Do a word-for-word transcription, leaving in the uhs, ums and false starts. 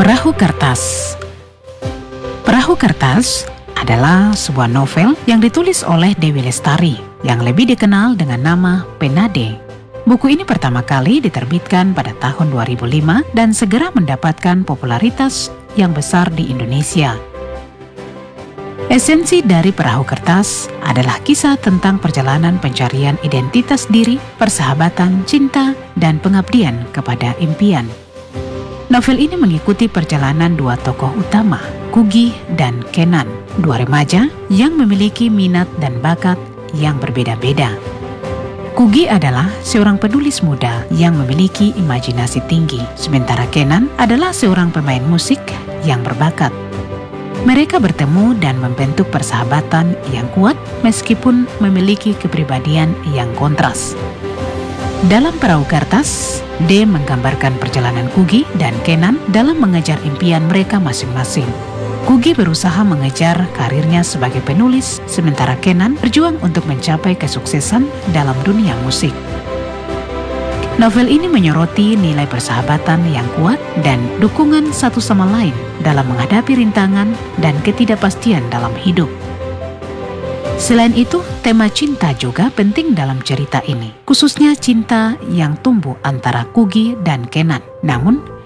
Perahu Kertas. Perahu Kertas adalah sebuah novel yang ditulis oleh Dewi Lestari yang lebih dikenal dengan nama Penade. Buku ini pertama kali diterbitkan pada tahun dua ribu lima dan segera mendapatkan popularitas yang besar di Indonesia. Esensi dari Perahu Kertas adalah kisah tentang perjalanan pencarian identitas diri, persahabatan, cinta, dan pengabdian kepada impian. Novel ini mengikuti perjalanan dua tokoh utama, Kugy dan Kenan, dua remaja yang memiliki minat dan bakat yang berbeda-beda. Kugy adalah seorang penulis muda yang memiliki imajinasi tinggi, sementara Kenan adalah seorang pemain musik yang berbakat. Mereka bertemu dan membentuk persahabatan yang kuat meskipun memiliki kepribadian yang kontras. Dalam Perahu Kertas, D menggambarkan perjalanan Kugy dan Kenan dalam mengejar impian mereka masing-masing. Kugy berusaha mengejar karirnya sebagai penulis, sementara Kenan berjuang untuk mencapai kesuksesan dalam dunia musik. Novel ini menyoroti nilai persahabatan yang kuat dan dukungan satu sama lain dalam menghadapi rintangan dan ketidakpastian dalam hidup. Selain itu, tema cinta juga penting dalam cerita ini, khususnya cinta yang tumbuh antara Kugy dan Kenan. Namun,